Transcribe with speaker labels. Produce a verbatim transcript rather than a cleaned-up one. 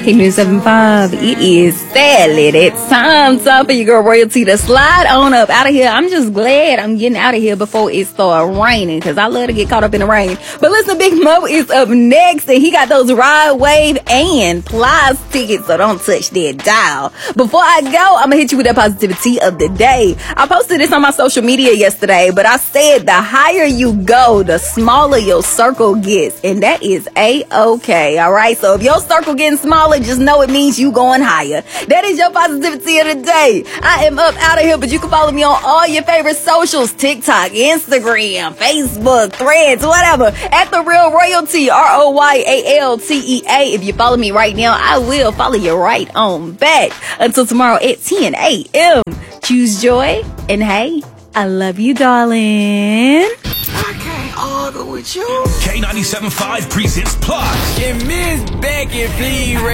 Speaker 1: K News seven five. It is sadly that time. Time for your girl Royalty to slide on up out of here. I'm just glad I'm getting out of here before it starts raining, because I love to get caught up in the rain. But listen, Big Mo is up next, and he got those Ride, Wave, and Plies tickets, so don't touch that dial. Before I go, I'm gonna hit you with that positivity of the day. I posted this on my social media yesterday, but I said the higher you go, the smaller your circle gets, and that is A-okay. All right, so if your circle getting smaller, just know it means you going higher. That is your positivity of the day. I am up out of here, but you can follow me on all your favorite socials: TikTok, Instagram, Facebook, Threads, whatever, at The Real Royalty, R O Y A L T E A. If you follow me right now, I will follow you right on back. Until tomorrow at ten a.m. Choose joy, and hey, I love you, darling.
Speaker 2: I can't argue with you.
Speaker 3: K ninety-seven point five presents Plies.
Speaker 2: Get Miss Becky, please.